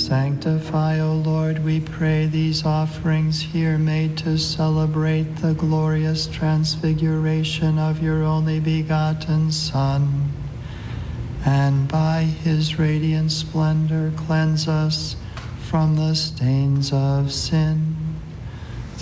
Sanctify, O Lord, we pray, these offerings here made to celebrate the glorious transfiguration of your only begotten Son, and by his radiant splendor cleanse us from the stains of sin.